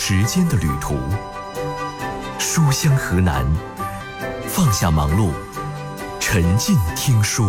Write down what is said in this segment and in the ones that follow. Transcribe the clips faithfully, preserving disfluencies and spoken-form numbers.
时间的旅途。书香河南，放下忙碌，沉浸听书。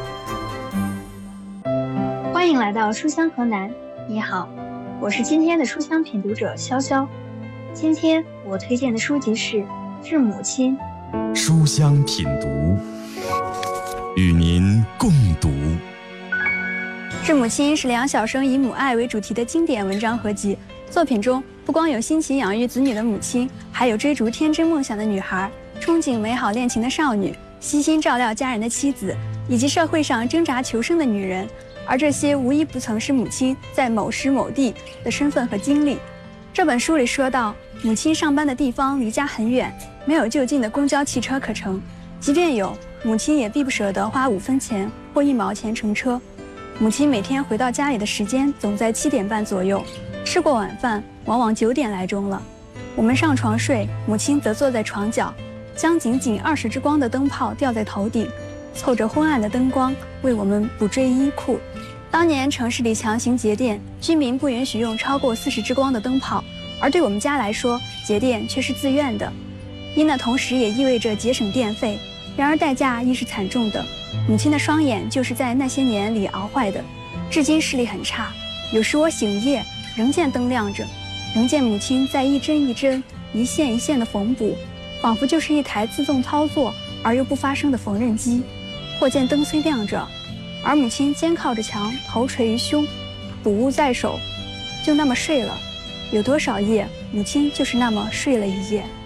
欢迎来到书香河南，你好，我是今天的书香品读者潇潇。今天我推荐的书籍是《致母亲》。 书香品读，与您共读。 《致母亲》是梁晓声以母爱为主题的经典文章合集。作品中不光有辛勤养育子女的母亲，还有追逐天真梦想的女孩，憧憬美好恋情的少女，悉心照料家人的妻子，以及社会上挣扎求生的女人。而这些无一不曾是母亲在某时某地的身份和经历。这本书里说到，母亲上班的地方离家很远，没有就近的公交汽车可乘，即便有，母亲也必不舍得花五分钱或一毛钱乘车。母亲每天回到家里的时间总在七点半左右，吃过晚饭往往九点来钟了。我们上床睡，母亲则坐在床角，将仅仅二十支光的灯泡吊在头顶，凑着昏暗的灯光为我们补缀衣裤。当年城市里强行节电，居民不允许用超过四十支光的灯泡，而对我们家来说，节电却是自愿的，因那同时也意味着节省电费。然而代价亦是惨重的。母亲的双眼就是在那些年里熬坏的，至今视力很差。有时我醒夜，仍见灯亮着，仍见母亲在一针一针、一线一线的缝补，仿佛就是一台自动操作而又不发声的缝纫机。或见灯虽亮着，而母亲肩靠着墙，头垂于胸，补物在手，就那么睡了。有多少夜，母亲就是那么睡了一夜。